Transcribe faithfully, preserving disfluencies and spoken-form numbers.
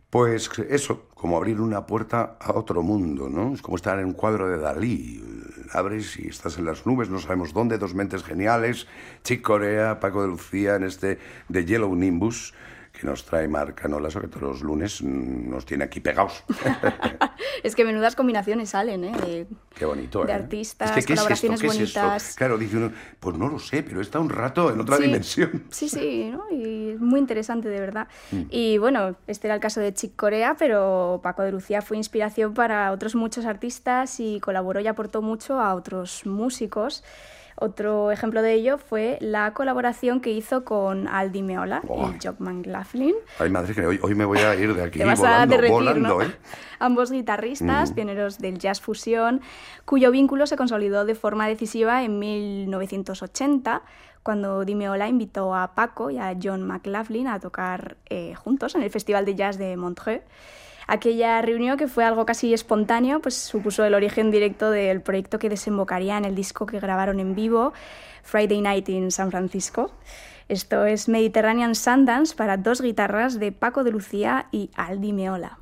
Pues eso, como abrir una puerta a otro mundo, ¿no? Es como estar en un cuadro de Dalí. Abres y estás en las nubes, no sabemos dónde, dos mentes geniales, Chick Corea, Paco de Lucía, en este The Yellow Nimbus, que nos trae Marc Canolas, que todos los lunes nos tiene aquí pegados. Es que menudas combinaciones salen, ¿eh? De, Qué bonito, ¿eh? De artistas, es que, ¿qué colaboraciones es esto? ¿Qué bonitas. Es esto? Claro, dice uno, pues no lo sé, pero está un rato en otra sí, dimensión. Sí, sí, ¿no? Y es muy interesante, de verdad. Mm. Y bueno, este era el caso de Chick Corea, pero Paco de Lucía fue inspiración para otros muchos artistas y colaboró y aportó mucho a otros músicos. Otro ejemplo de ello fue la colaboración que hizo con Al Di Meola oh. y Jock McLaughlin. Ay, madre, que hoy, hoy me voy a ir de aquí Te vas volando, a derretir, volando, ¿no? ¿eh? Ambos guitarristas, mm. pioneros del jazz fusión, cuyo vínculo se consolidó de forma decisiva en mil novecientos ochenta, cuando Di Meola invitó a Paco y a John McLaughlin a tocar eh, juntos en el Festival de Jazz de Montreux. Aquella reunión, que fue algo casi espontáneo, pues supuso el origen directo del proyecto que desembocaría en el disco que grabaron en vivo, Friday Night in San Francisco. Esto es Mediterranean Sundance para dos guitarras de Paco de Lucía y Al Di Meola.